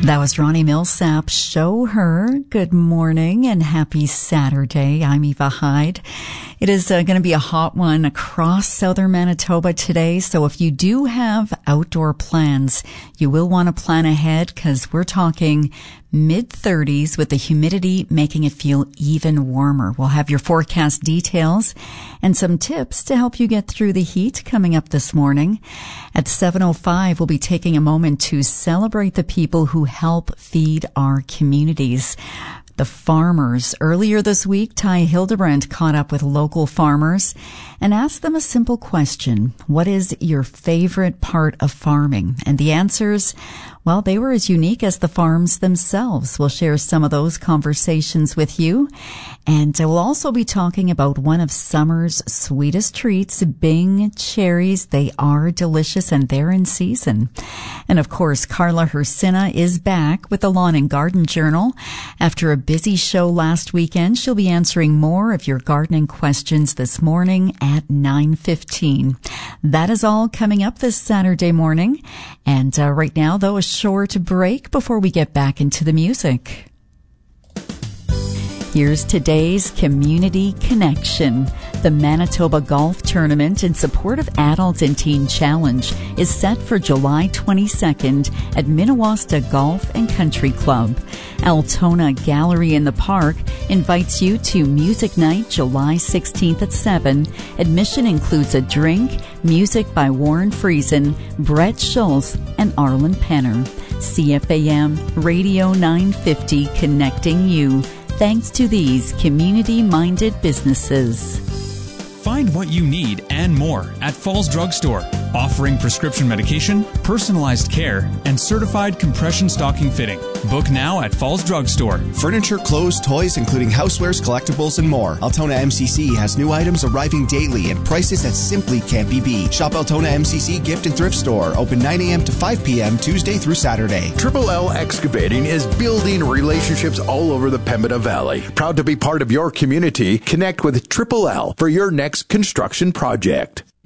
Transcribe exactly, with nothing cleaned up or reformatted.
That was Ronnie Millsap. Show Her. Good morning and happy Saturday. I'm Eva Hyde. It is uh, going to be a hot one across southern Manitoba today. So if you do have outdoor plans, you will want to plan ahead because we're talking mid thirties with the humidity making it feel even warmer. We'll have your forecast details and some tips to help you get through the heat coming up this morning. At seven oh five, we'll be taking a moment to celebrate the people who help feed our communities. The farmers. Earlier this week, Ty Hildebrand caught up with local farmers and asked them a simple question. What is your favorite part of farming? And the answers, well, they were as unique as the farms themselves. We'll share some of those conversations with you. And we'll also be talking about one of summer's sweetest treats, Bing cherries. They are delicious and they're in season. And of course, Carla Hersina is back with the Lawn and Garden Journal. After a busy show last weekend, she'll be answering more of your gardening questions this morning at nine fifteen. That is all coming up this Saturday morning. And uh, right now, though, a short break before we get back into the music. Here's today's Community Connection. The Manitoba Golf Tournament in support of Adult and Teen Challenge is set for July twenty-second at Minnewasta Golf and Country Club. Altona Gallery in the Park invites you to Music Night July sixteenth at seven. Admission includes a drink, music by Warren Friesen, Brett Schultz, and Arlen Penner. C F A M Radio nine fifty connecting you. Thanks to these community-minded businesses. Find what you need and more at Falls Drug Store, offering prescription medication, personalized care, and certified compression stocking fitting. Book now at Falls Drug Store. Furniture, clothes, toys, including housewares, collectibles, and more. Altona M C C has new items arriving daily and prices that simply can't be beat. Shop Altona M C C Gift and Thrift Store, open nine a.m. to five p.m. Tuesday through Saturday. Triple L Excavating is building relationships all over the Pembina Valley. Proud to be part of your community. Connect with Triple L for your next construction project.